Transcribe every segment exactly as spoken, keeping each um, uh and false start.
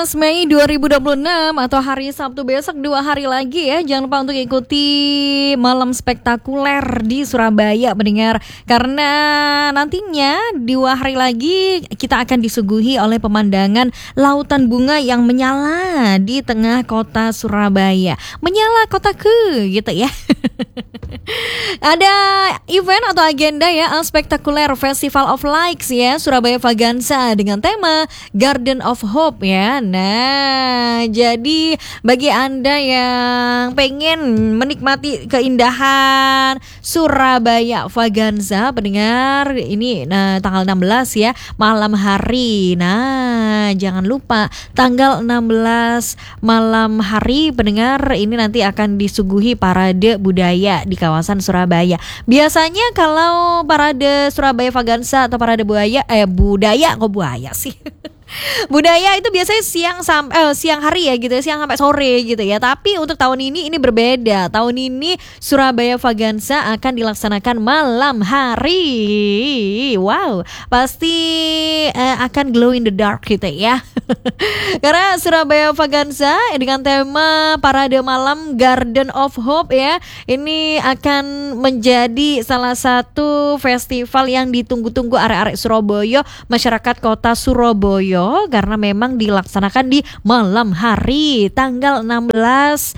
belas Mei dua ribu dua puluh enam atau hari Sabtu besok, dua hari lagi ya. Jangan lupa untuk ikuti malam spektakuler di Surabaya pendengar, karena nantinya dua hari lagi kita akan disuguhi oleh pemandangan lautan bunga yang menyala di tengah kota Surabaya. Menyala kotaku gitu ya. Ada event atau agenda ya, spektakuler Festival of Lights ya, Surabaya Vaganza dengan tema Garden of Hope ya. Nah, jadi bagi Anda yang pengen menikmati keindahan Surabaya Vaganza pendengar, ini nah, tanggal enam belas ya, malam hari. Nah, jangan lupa tanggal enam belas malam hari pendengar, ini nanti akan disuguhi parade budaya di kawasan Surabaya. Biasanya kalau parade Surabaya Vaganza atau parade buaya eh budaya kok buaya sih. Budaya itu biasanya siang sampai eh, siang hari ya gitu ya, siang sampai sore gitu ya. Tapi untuk tahun ini ini berbeda. Tahun ini Surabaya Vaganza akan dilaksanakan malam hari. Wow, pasti eh, akan glow in the dark gitu ya. Karena Surabaya Vaganza dengan tema parade malam Garden of Hope ya, ini akan menjadi salah satu festival yang ditunggu-tunggu arek-arek Surabaya, masyarakat kota Surabaya, karena memang dilaksanakan di malam hari tanggal enam belas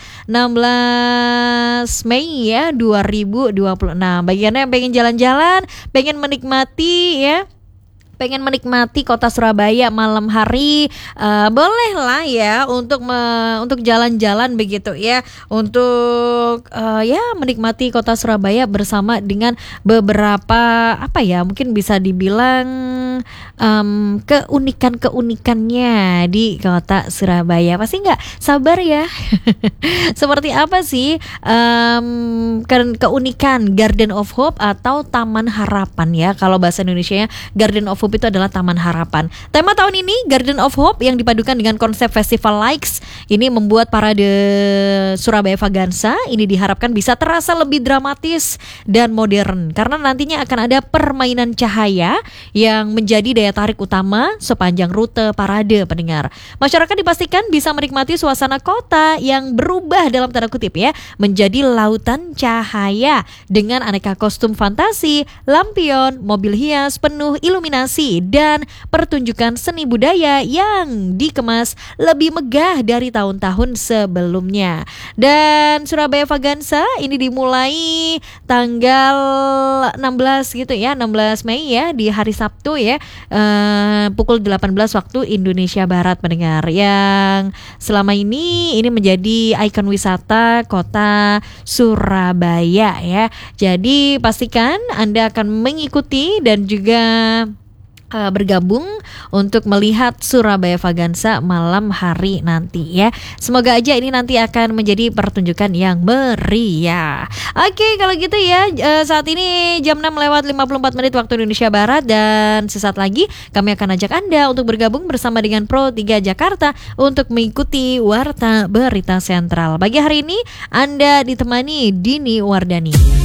Mei ya dua ribu dua puluh enam. Bagi Anda yang pengen jalan-jalan, pengen menikmati ya, pengen menikmati kota Surabaya malam hari, uh, bolehlah ya untuk me, untuk jalan-jalan begitu ya, untuk uh, ya menikmati kota Surabaya bersama dengan beberapa apa ya, mungkin bisa dibilang um, keunikan-keunikannya di kota Surabaya. Pasti nggak sabar ya. Seperti apa sih um, ke- keunikan Garden of Hope atau Taman Harapan ya, kalau bahasa Indonesianya Garden of Hope itu adalah Taman Harapan. Tema tahun ini Garden of Hope yang dipadukan dengan konsep Festival Lights ini membuat parade Surabaya Vaganza ini diharapkan bisa terasa lebih dramatis dan modern, karena nantinya akan ada permainan cahaya yang menjadi daya tarik utama sepanjang rute parade pendengar. Masyarakat dipastikan bisa menikmati suasana kota yang berubah dalam tanda kutip ya, menjadi lautan cahaya dengan aneka kostum fantasi, lampion, mobil hias penuh iluminasi dan pertunjukan seni budaya yang dikemas lebih megah dari tahun-tahun sebelumnya. Dan Surabaya Vaganza ini dimulai tanggal enam belas gitu ya, enam belas Mei ya, di hari Sabtu ya, uh, pukul delapan belas waktu Indonesia Barat pendengar, yang selama ini ini menjadi ikon wisata kota Surabaya ya. Jadi pastikan Anda akan mengikuti dan juga Uh, bergabung untuk melihat Surabaya Vaganza malam hari nanti ya. Semoga aja ini nanti akan menjadi pertunjukan yang meriah. Oke, kalau gitu ya, uh, saat ini jam enam lewat lima puluh empat menit waktu Indonesia Barat, dan sesaat lagi kami akan ajak Anda untuk bergabung bersama dengan Pro tiga Jakarta untuk mengikuti Warta Berita Sentral. Pagi hari ini Anda ditemani Dini Wardani.